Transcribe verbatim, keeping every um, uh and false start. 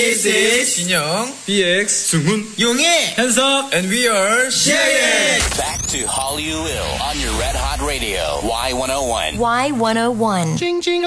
This is 진영, 비엑스, 승훈, 용희, 현석, and we are Sharing. Back to Hallyu on your Red Hot Radio, Y one oh one. Y one oh one. 징징